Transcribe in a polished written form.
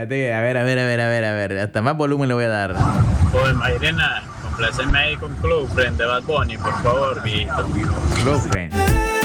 espérate. A ver. Hasta más volumen le voy a dar. Joder, Mairena, complaceme ahí con Club Friend de Bad Bunny, por favor, viejito. Girlfriend.